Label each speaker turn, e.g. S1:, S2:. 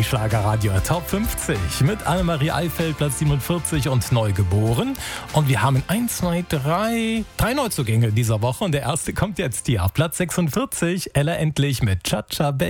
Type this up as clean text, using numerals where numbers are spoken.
S1: die Schlagerradio Top 50 mit Annemarie Eifeld, Platz 47 und Neugeboren. Und wir haben 3 Neuzugänge dieser Woche und der erste kommt jetzt hier auf Platz 46. Ella Endlich mit Cha-Cha Baby.